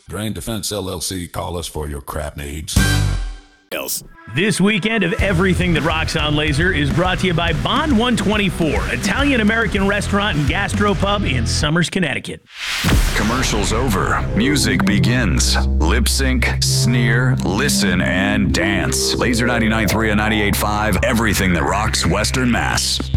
Grain Defense LLC, call us for your crap needs. This weekend of Everything That Rocks on Laser is brought to you by Bond 124, Italian-American restaurant and gastropub in Somers, Connecticut. Commercials over. Music begins. Lip sync, sneer, listen, and dance. Laser 99.3 and 98.5, everything that rocks Western Mass.